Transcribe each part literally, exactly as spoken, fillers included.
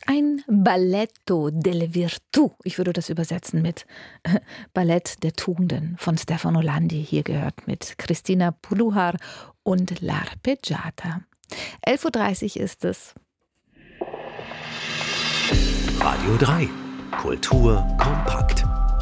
Ein Balletto delle Virtù. Ich würde das übersetzen mit Ballett der Tugenden von Stefano Landi. Hier gehört mit Cristina Puluhar und L'Arpeggiata. elf Uhr dreißig ist es. Radio drei. Kultur kompakt.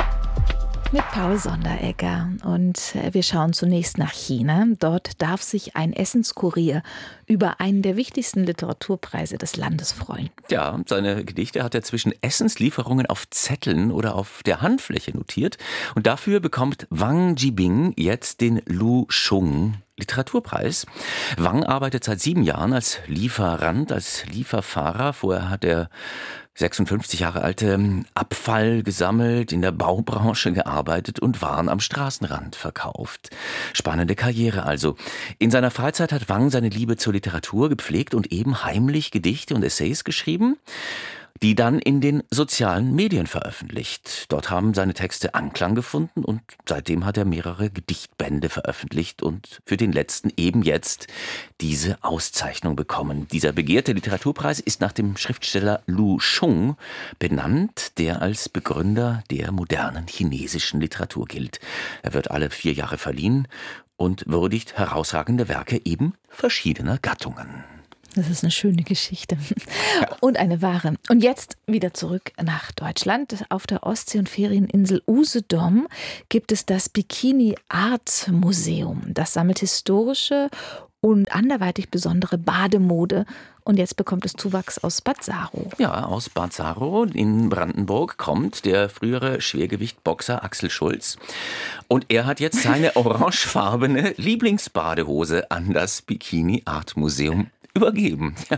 Mit Paul Sonderegger. Und wir schauen zunächst nach China. Dort darf sich ein Essenskurier über einen der wichtigsten Literaturpreise des Landes freuen. Ja, seine Gedichte hat er zwischen Essenslieferungen auf Zetteln oder auf der Handfläche notiert. Und dafür bekommt Wang Jibing jetzt den Lu Xun Literaturpreis. Wang arbeitet seit sieben Jahren als Lieferant, als Lieferfahrer. Vorher hat er sechsundfünfzig Jahre alte Abfall gesammelt, in der Baubranche gearbeitet und Waren am Straßenrand verkauft. Spannende Karriere also. In seiner Freizeit hat Wang seine Liebe zur Literatur gepflegt und eben heimlich Gedichte und Essays geschrieben, die dann in den sozialen Medien veröffentlicht. Dort haben seine Texte Anklang gefunden und seitdem hat er mehrere Gedichtbände veröffentlicht und für den letzten eben jetzt diese Auszeichnung bekommen. Dieser begehrte Literaturpreis ist nach dem Schriftsteller Lu Xun benannt, der als Begründer der modernen chinesischen Literatur gilt. Er wird alle vier Jahre verliehen und würdigt herausragende Werke eben verschiedener Gattungen. Das ist eine schöne Geschichte und eine wahre. Und jetzt wieder zurück nach Deutschland. Auf der Ostsee- und Ferieninsel Usedom gibt es das Bikini Art Museum. Das sammelt historische und anderweitig besondere Bademode. Und jetzt bekommt es Zuwachs aus Bad Saro. Ja, aus Bad Saro in Brandenburg kommt der frühere Schwergewicht-Boxer Axel Schulz. Und er hat jetzt seine orangefarbene Lieblingsbadehose an das Bikini Art Museum übergeben. Ja.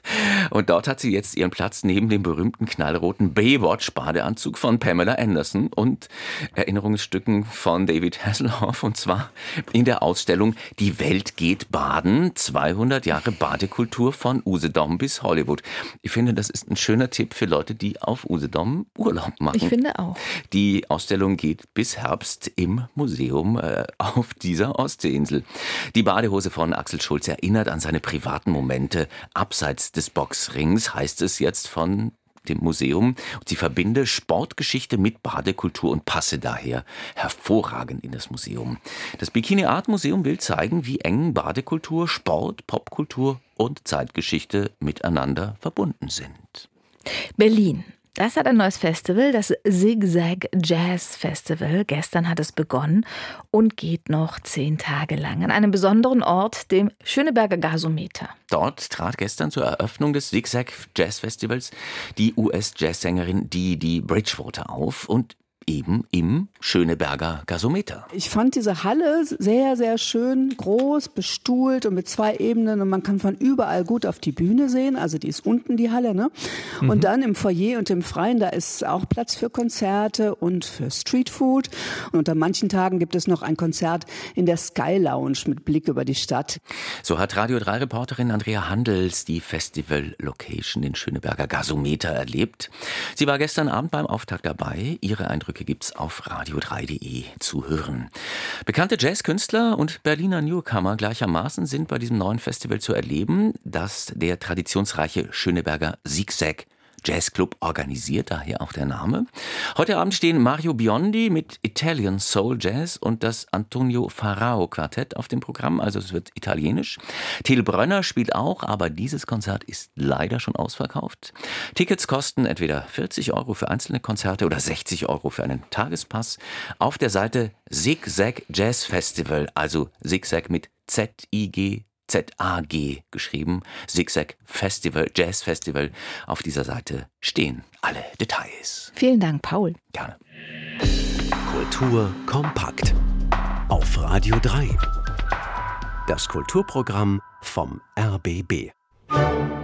Und dort hat sie jetzt ihren Platz neben dem berühmten knallroten Baywatch-Badeanzug von Pamela Anderson und Erinnerungsstücken von David Hasselhoff, und zwar in der Ausstellung Die Welt geht baden, zweihundert Jahre Badekultur von Usedom bis Hollywood. Ich finde, das ist ein schöner Tipp für Leute, die auf Usedom Urlaub machen. Ich finde auch. Die Ausstellung geht bis Herbst im Museum äh, auf dieser Ostseeinsel. Die Badehose von Axel Schulz erinnert an seine privaten Momente abseits des Boxrings, heißt es jetzt von dem Museum. Und sie verbinde Sportgeschichte mit Badekultur und passe daher hervorragend in das Museum. Das Bikini Art Museum will zeigen, wie eng Badekultur, Sport, Popkultur und Zeitgeschichte miteinander verbunden sind. Berlin. Das hat ein neues Festival, das Zigzag Jazz Festival. Gestern hat es begonnen und geht noch zehn Tage lang an einem besonderen Ort, dem Schöneberger Gasometer. Dort trat gestern zur Eröffnung des Zigzag Jazz Festivals die U S-Jazzsängerin Dee Bridgewater auf und eben im Schöneberger Gasometer. Ich fand diese Halle sehr, sehr schön, groß, bestuhlt und mit zwei Ebenen und man kann von überall gut auf die Bühne sehen, also die ist unten, die Halle, ne? Mhm. Und dann im Foyer und im Freien, da ist auch Platz für Konzerte und für Streetfood und unter manchen Tagen gibt es noch ein Konzert in der Sky Lounge mit Blick über die Stadt. So hat Radio drei Reporterin Andrea Handels die Festival-Location, den Schöneberger Gasometer, erlebt. Sie war gestern Abend beim Auftakt dabei. Ihre Eindrücke gibt's auf radio drei punkt de zu hören. Bekannte Jazzkünstler und Berliner Newcomer gleichermaßen sind bei diesem neuen Festival zu erleben, das der traditionsreiche Schöneberger Zigzag Jazzclub organisiert, daher auch der Name. Heute Abend stehen Mario Biondi mit Italian Soul Jazz und das Antonio Farao Quartett auf dem Programm, also es wird italienisch. Till Brönner spielt auch, aber dieses Konzert ist leider schon ausverkauft. Tickets kosten entweder vierzig Euro für einzelne Konzerte oder sechzig Euro für einen Tagespass. Auf der Seite Zigzag Jazz Festival, also Zigzag mit Z I G Z A G geschrieben, Zigzag Festival, Jazz Festival. Auf dieser Seite stehen alle Details. Vielen Dank, Paul. Gerne. Kultur kompakt. Auf Radio drei. Das Kulturprogramm vom R B B.